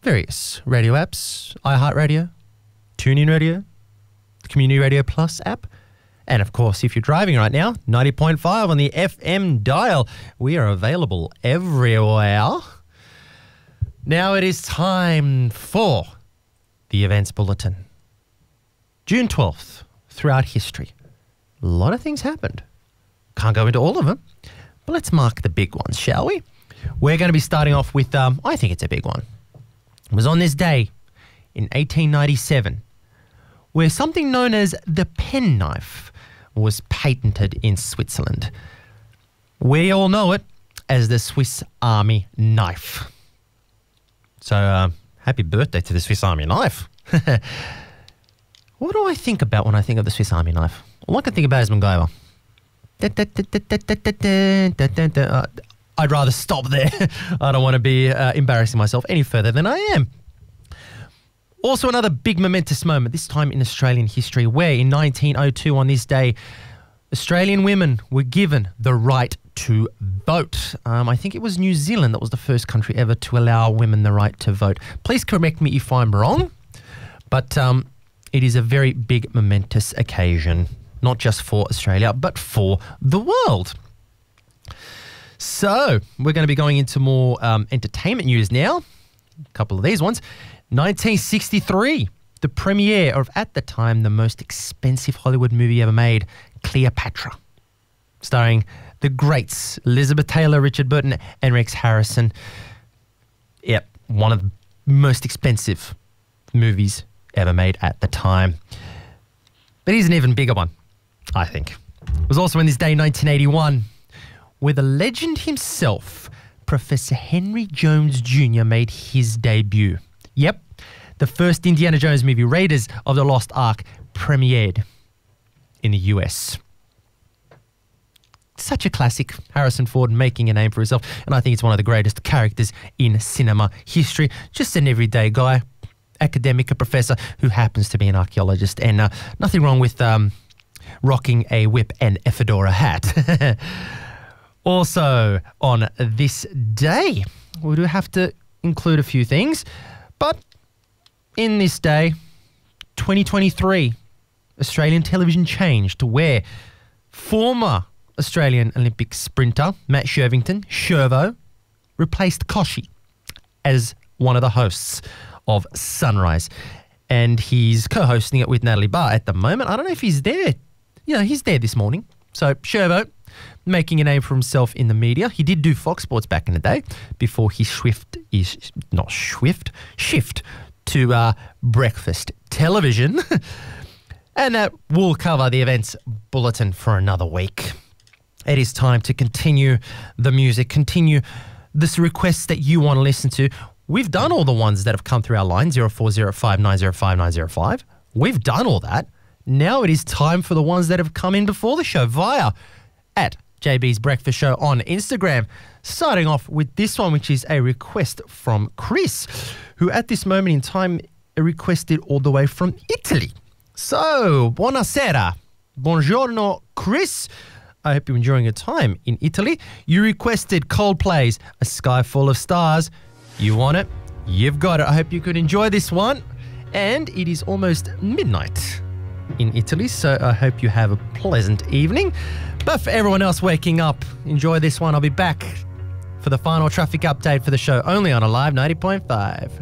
various radio apps, iHeartRadio, TuneIn Radio, the Community Radio Plus app, and of course, if you're driving right now, 90.5 on the FM dial. We are available everywhere. Now it is time for the Events Bulletin. June 12th, throughout history, a lot of things happened. Can't go into all of them, but let's mark the big ones, shall we? We're going to be starting off with, I think it's a big one. It was on this day in 1897 where something known as the penknife was patented in Switzerland. We all know it as the Swiss Army knife. So, happy birthday to the Swiss Army knife. What do I think about when I think of the Swiss Army knife? All I can think about is MacGyver. I'd rather stop there. I don't want to be embarrassing myself any further than I am. Also, another big momentous moment, this time in Australian history, where in 1902 on this day, Australian women were given the right to vote. I think it was New Zealand that was the first country ever to allow women the right to vote. Please correct me if I'm wrong, but it is a very big momentous occasion, not just for Australia, but for the world. So, we're going to be going into more entertainment news now. A couple of these ones. 1963, the premiere of, at the time, the most expensive Hollywood movie ever made, Cleopatra, starring the greats Elizabeth Taylor, Richard Burton, and Rex Harrison. Yep, one of the most expensive movies ever made at the time. But here's an even bigger one, I think. It was also in this day, 1981, where the legend himself, Professor Henry Jones Jr., made his debut. Yep, the first Indiana Jones movie, Raiders of the Lost Ark, premiered in the US. Such a classic, Harrison Ford making a name for himself, and I think it's one of the greatest characters in cinema history. Just an everyday guy, academic, a professor who happens to be an archaeologist, and nothing wrong with rocking a whip and a fedora hat. Also, on this day, we do have to include a few things, but in this day, 2023, Australian television changed to where former Australian Olympic sprinter Matt Shirvington, Shervo, replaced Koshi as one of the hosts of Sunrise. And he's co-hosting it with Natalie Barr at the moment. I don't know if he's there. He's there this morning. So, Shervo, making a name for himself in the media. He did do Fox Sports back in the day before he shift to breakfast television. And that will cover the events bulletin for another week. It is time to continue the music, continue this requests that you want to listen to. We've done all the ones that have come through our line, 0405905905. We've done all that. Now it is time for the ones that have come in before the show via at JB's Breakfast Show on Instagram. Starting off with this one, which is a request from Chris, who at this moment in time requested all the way from Italy. So, buonasera. Buongiorno, Chris. I hope you're enjoying your time in Italy. You requested Coldplay's A Sky Full of Stars. You want it? You've got it. I hope you could enjoy this one. And it is almost midnight in Italy, so I hope you have a pleasant evening. But for everyone else waking up, enjoy this one. I'll be back for the final traffic update for the show, only on Alive 90.5.